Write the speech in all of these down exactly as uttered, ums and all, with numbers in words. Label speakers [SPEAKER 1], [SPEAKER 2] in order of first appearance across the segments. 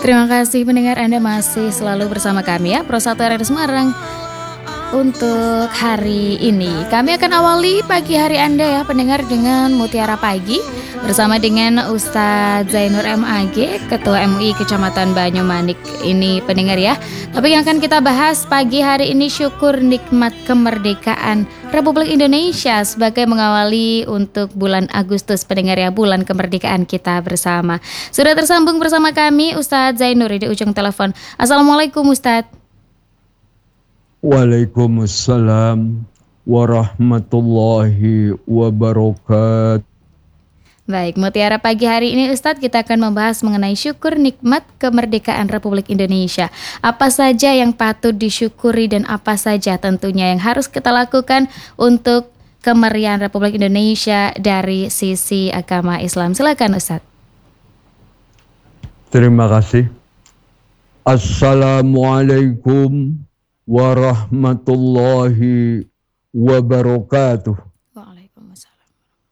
[SPEAKER 1] Terima kasih pendengar Anda masih selalu bersama kami ya, Pro satu R R Semarang. Untuk hari ini, kami akan awali pagi hari Anda ya pendengar dengan Mutiara Pagi bersama dengan Ustadz Zainur M A.G, Ketua M U I Kecamatan Banyumanik. Ini pendengar ya. Topik yang akan kita bahas pagi hari ini syukur nikmat kemerdekaan Republik Indonesia sebagai mengawali untuk bulan Agustus pendengar ya, bulan kemerdekaan kita bersama. Sudah tersambung bersama kami Ustadz Zainur di ujung telepon. Assalamualaikum Ustadz.
[SPEAKER 2] Waalaikumsalam warahmatullahi wabarakatuh.
[SPEAKER 1] Baik, Mutiara pagi hari ini Ustadz kita akan membahas mengenai syukur nikmat kemerdekaan Republik Indonesia. Apa saja yang patut disyukuri dan apa saja tentunya yang harus kita lakukan untuk kemeriahan Republik Indonesia dari sisi agama Islam. Silakan Ustadz.
[SPEAKER 2] Terima kasih. Assalamualaikum warahmatullahi wabarakatuh.
[SPEAKER 1] Waalaikumsalam.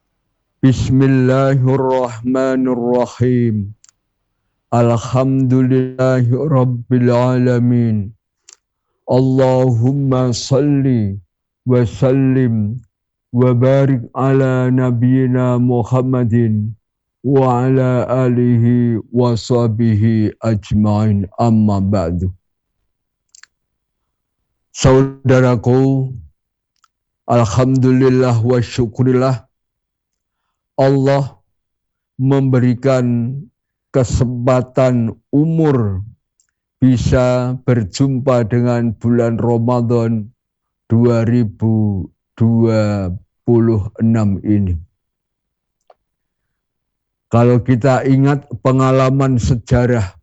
[SPEAKER 2] Bismillahirrahmanirrahim. Alhamdulillahi rabbil alamin. Allahumma salli wa sallim wa barik ala nabiyyina Muhammadin wa ala alihi wa sahbihi ajma'in, amma ba'du. Saudaraku, alhamdulillah wa syukurillah, Allah memberikan kesempatan umur bisa berjumpa dengan bulan Ramadan dua ribu dua puluh enam ini. Kalau kita ingat pengalaman sejarah,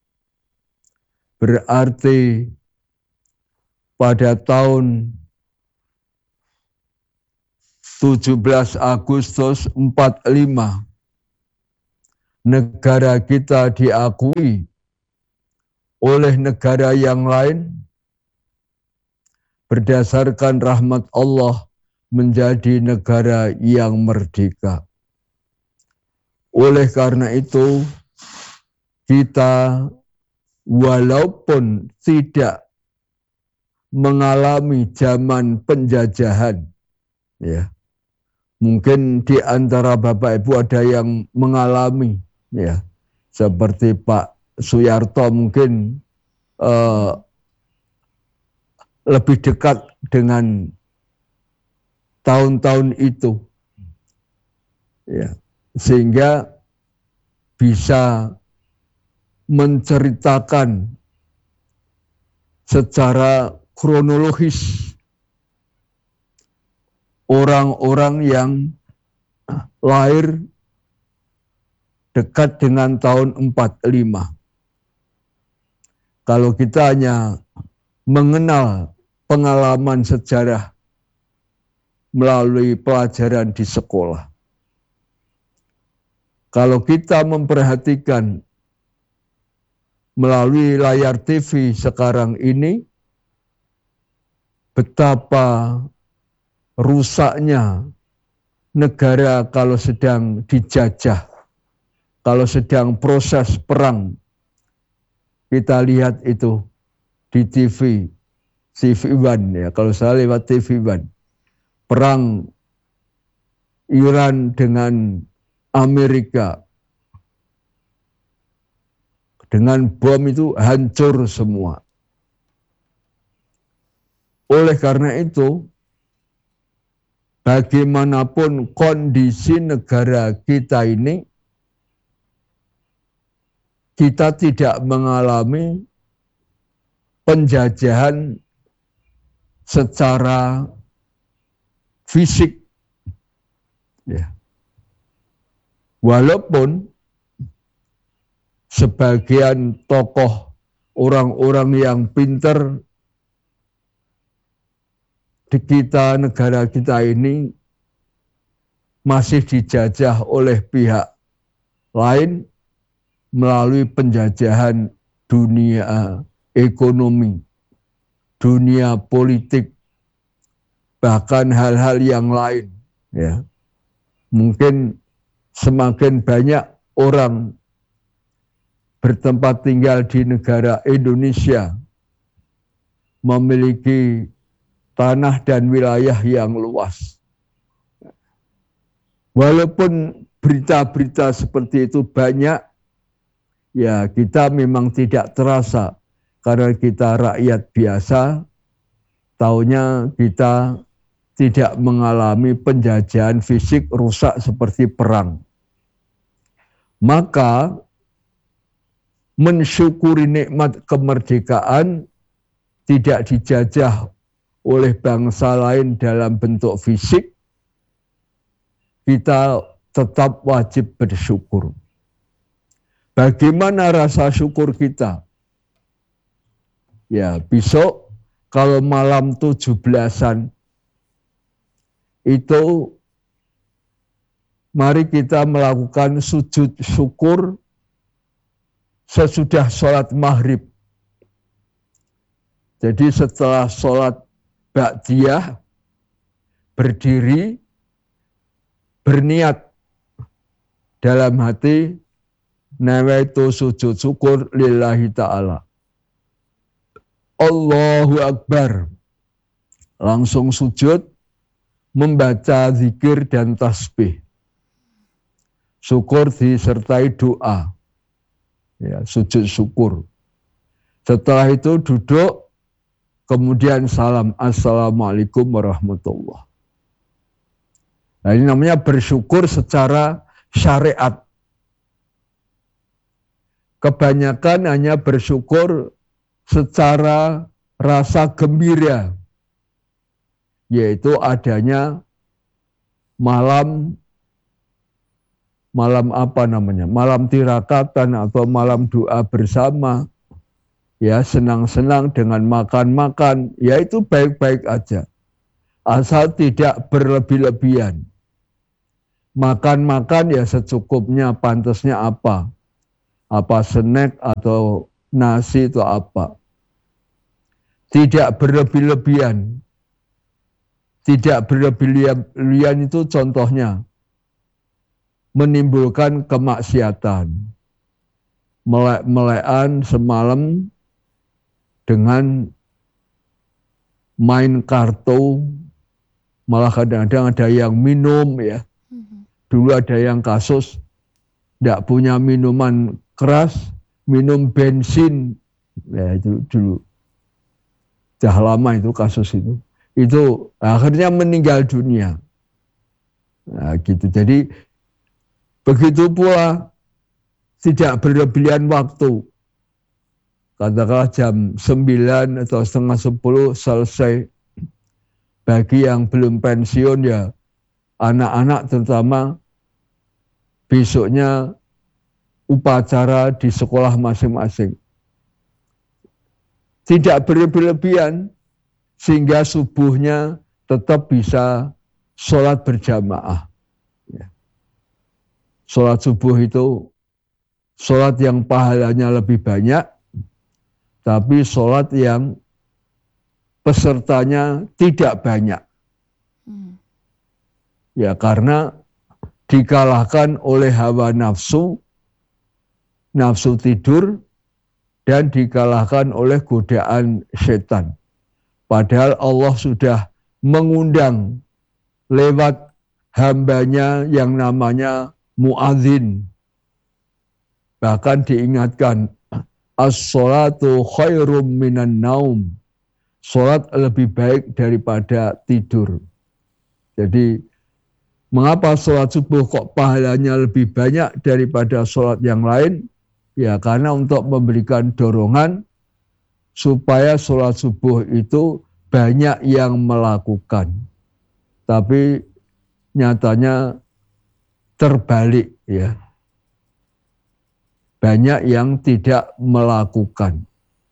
[SPEAKER 2] berarti pada tahun tujuh belas Agustus empat puluh lima negara kita diakui oleh negara yang lain berdasarkan rahmat Allah menjadi negara yang merdeka. Oleh karena itu kita walaupun tidak mengalami zaman penjajahan, ya, mungkin di antara Bapak Ibu ada yang mengalami, ya, seperti Pak Suyarto mungkin uh, lebih dekat dengan tahun-tahun itu, ya, sehingga bisa menceritakan secara kronologis orang-orang yang lahir dekat dengan tahun empat puluh lima. Kalau kita hanya mengenal pengalaman sejarah melalui pelajaran di sekolah. Kalau kita memperhatikan melalui layar T V sekarang ini, betapa rusaknya negara kalau sedang dijajah, kalau sedang proses perang. Kita lihat itu di T V, T V One ya, kalau saya lewat T V One. Perang Iran dengan Amerika. Dengan bom itu hancur semua. Oleh karena itu, bagaimanapun kondisi negara kita ini, kita tidak mengalami penjajahan secara fisik. Ya. Walaupun sebagian tokoh orang-orang yang pinter di kita, negara kita ini masih dijajah oleh pihak lain melalui penjajahan dunia ekonomi, dunia politik, bahkan hal-hal yang lain. Ya. Mungkin semakin banyak orang bertempat tinggal di negara Indonesia, memiliki tanah dan wilayah yang luas. Walaupun berita-berita seperti itu banyak, ya kita memang tidak terasa karena kita rakyat biasa, taunya kita tidak mengalami penjajahan fisik rusak seperti perang. Maka mensyukuri nikmat kemerdekaan tidak dijajah oleh bangsa lain dalam bentuk fisik, kita tetap wajib bersyukur. Bagaimana rasa syukur kita? Ya, besok kalau malam tujuh belasan itu mari kita melakukan sujud syukur sesudah sholat maghrib. Jadi setelah sholat ba'diyah, berdiri, berniat dalam hati, nawaitu sujud syukur lillahi ta'ala. Allahu Akbar. Langsung sujud, membaca zikir dan tasbih. Syukur disertai doa. Ya, sujud syukur. Setelah itu duduk, kemudian salam. Assalamualaikum warahmatullahi. Nah, ini namanya bersyukur secara syariat. Kebanyakan hanya bersyukur secara rasa gembira, yaitu adanya malam malam apa namanya? Malam tirakatan atau malam doa bersama. Ya, senang-senang dengan makan-makan, ya itu baik-baik aja. Asal tidak berlebih-lebihan. Makan-makan ya secukupnya, pantasnya apa? Apa snack atau nasi atau apa? Tidak berlebih-lebihan. Tidak berlebih-lebihan itu contohnya menimbulkan kemaksiatan. Melek-melekan semalam dengan main kartu, malah kadang-kadang ada yang minum ya. Dulu ada yang kasus tidak punya minuman keras, minum bensin, ya itu dulu. Dah lama itu kasus itu. Itu akhirnya meninggal dunia. Nah, gitu. Jadi begitu pula tidak berlebihan waktu. Katakanlah jam sembilan atau setengah sepuluh selesai. Bagi yang belum pensiun ya anak-anak terutama besoknya upacara di sekolah masing-masing. Tidak berlebihan sehingga subuhnya tetap bisa sholat berjamaah. Sholat subuh itu sholat yang pahalanya lebih banyak, tapi sholat yang pesertanya tidak banyak. Hmm. Ya karena dikalahkan oleh hawa nafsu, nafsu tidur, dan dikalahkan oleh godaan setan. Padahal Allah sudah mengundang lewat hambanya yang namanya muadzin. Bahkan diingatkan, as-sholatu khairum minan naum. Sholat lebih baik daripada tidur. Jadi mengapa sholat subuh kok pahalanya lebih banyak daripada sholat yang lain? Ya karena untuk memberikan dorongan supaya sholat subuh itu banyak yang melakukan. Tapi nyatanya terbalik ya. Banyak yang tidak melakukan.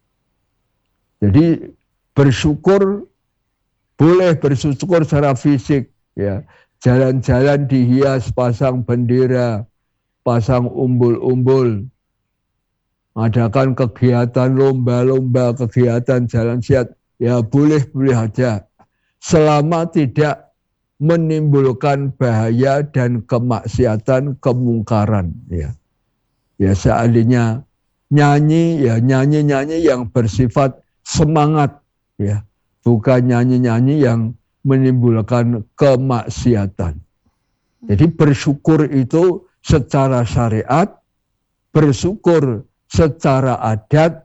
[SPEAKER 2] Jadi bersyukur, boleh bersyukur secara fisik ya. Jalan-jalan dihias, pasang bendera, pasang umbul-umbul, adakan kegiatan lomba-lomba, kegiatan jalan sehat, ya boleh-boleh aja. Selama tidak menimbulkan bahaya dan kemaksiatan, kemungkaran. Ya, ya seandainya nyanyi ya nyanyi-nyanyi yang bersifat semangat ya, bukan nyanyi-nyanyi yang menimbulkan kemaksiatan. Jadi bersyukur itu secara syariat, bersyukur secara adat,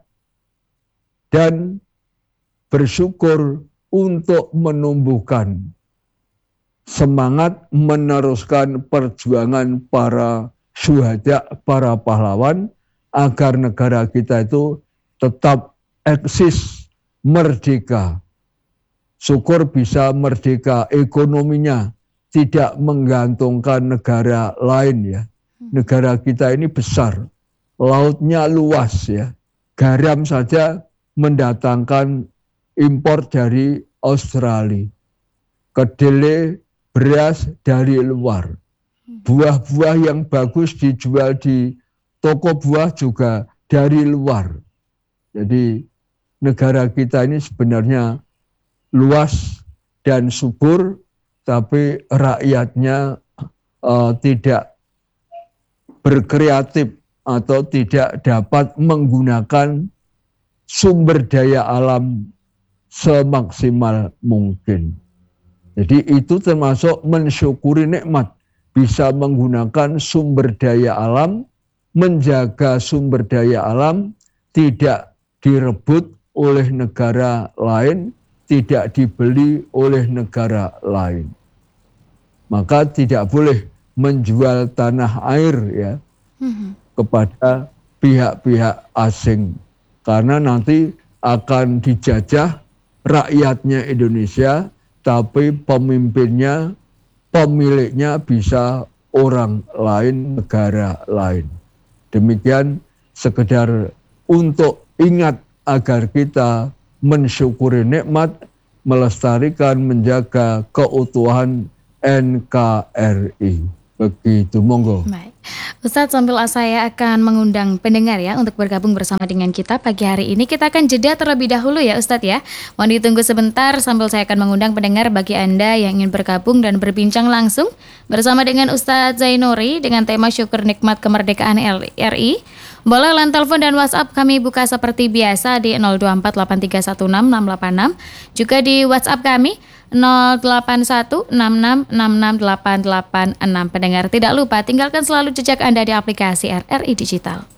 [SPEAKER 2] dan bersyukur untuk menumbuhkan semangat meneruskan perjuangan para syuhada, para pahlawan, agar negara kita itu tetap eksis, merdeka. Syukur bisa merdeka ekonominya, tidak menggantungkan negara lain ya. Negara kita ini besar, lautnya luas ya. Garam saja mendatangkan impor dari Australia. Kedelai, beras dari luar. Buah-buah yang bagus dijual di toko buah juga dari luar. Jadi negara kita ini sebenarnya luas dan subur, tapi rakyatnya uh, tidak berkreatif atau tidak dapat menggunakan sumber daya alam semaksimal mungkin. Jadi itu termasuk mensyukuri nikmat, bisa menggunakan sumber daya alam, menjaga sumber daya alam, tidak direbut oleh negara lain, tidak dibeli oleh negara lain. Maka tidak boleh menjual tanah air ya mm-hmm. kepada pihak-pihak asing, karena nanti akan dijajah rakyatnya Indonesia, tapi pemimpinnya, pemiliknya bisa orang lain, negara lain. Demikian sekedar untuk ingat agar kita mensyukuri nikmat, melestarikan, menjaga keutuhan N K R I. Begitu, monggo.
[SPEAKER 1] Baik. Ustadz, sambil saya akan mengundang pendengar ya untuk bergabung bersama dengan kita pagi hari ini. Kita akan jeda terlebih dahulu ya Ustadz ya. Mohon ditunggu sebentar sambil saya akan mengundang pendengar bagi Anda yang ingin bergabung dan berbincang langsung bersama dengan Ustadz Zainuri dengan tema syukur nikmat kemerdekaan R I. Boleh line telepon dan WhatsApp kami buka seperti biasa di nol dua empat delapan tiga satu enam enam delapan enam. Juga di WhatsApp kami nol delapan satu enam enam enam enam delapan delapan enam. Pendengar tidak lupa tinggalkan selalu jejak Anda di aplikasi R R I Digital.